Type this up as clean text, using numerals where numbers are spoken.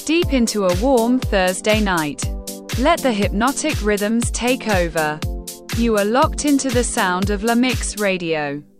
deep into a warm Thursday night. Let the hypnotic rhythms take over. You are locked into the sound of La Mix Radio.